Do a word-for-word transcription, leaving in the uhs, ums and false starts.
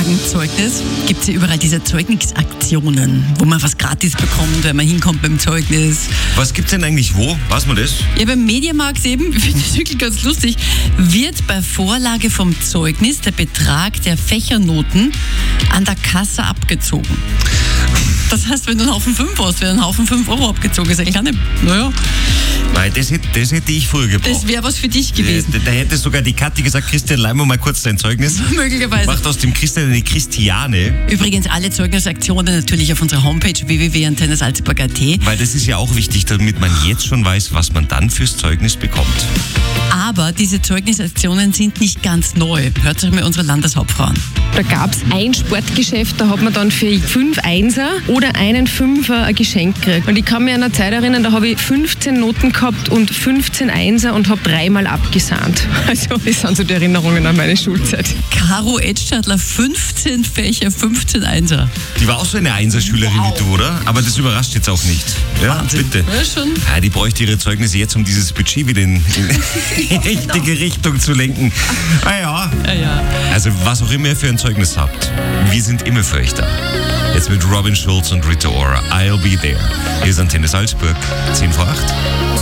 Vorlagenzeugnis gibt es ja überall diese Zeugnisaktionen, wo man was gratis bekommt, wenn man hinkommt beim Zeugnis. Was gibt's denn eigentlich wo? Weiß man das? Ja, beim Mediamarkt eben, ich finde das wirklich ganz lustig, wird bei Vorlage vom Zeugnis der Betrag der Fächernoten an der Kasse abgezogen. Das heißt, wenn du einen Haufen fünf hast, werden ein Haufen fünf Euro abgezogen. Ist eigentlich auch nicht, naja. Nein, das hätte, das hätte ich früher gebraucht. Das wäre was für dich gewesen. Da, da hätte sogar die Kathi gesagt, Christian, leih mir mal kurz dein Zeugnis. Möglicherweise. Macht aus dem Christian eine Christiane. Übrigens alle Zeugnisaktionen natürlich auf unserer Homepage w w w punkt antenne salzburg punkt a t. Weil das ist ja auch wichtig, damit man jetzt schon weiß, was man dann fürs Zeugnis bekommt. Aber diese Zeugnisaktionen sind nicht ganz neu. Hört sich mal unsere Landeshauptfrau an. Da gab es ein Sportgeschäft, da hat man dann für fünf Einser oder einen Fünfer ein Geschenk gekriegt. Und ich kann mich an eine Zeit erinnern, da habe ich fünfzehn Noten gehabt und fünfzehn Einser und habe dreimal abgesahnt. Also das sind so die Erinnerungen an meine Schulzeit. Caro Edstadler, fünfzehn Fächer, fünfzehn Einser. Die war auch so eine Einserschülerin wow. wie du, oder? Aber das überrascht jetzt auch nicht. Ja, Wahnsinn. bitte. Ja, schon. Ja, die bräuchte ihre Zeugnisse jetzt, um dieses Budget wieder in, in die richtige Richtung zu lenken. Ah ja. Ja, ja. Also was auch immer ihr für ein Zeugnis habt, wir sind immer für euch da. Jetzt mit Robin Schulz und Rita Ora. I'll be there. Hier ist Antenne Salzburg, zehn vor acht.